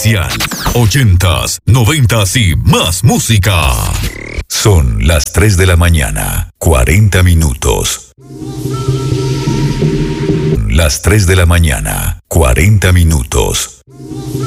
especial. 80s, 90s y más música. Son las 3 de la mañana, 40 minutos. Las 3 de la mañana, 40 minutos.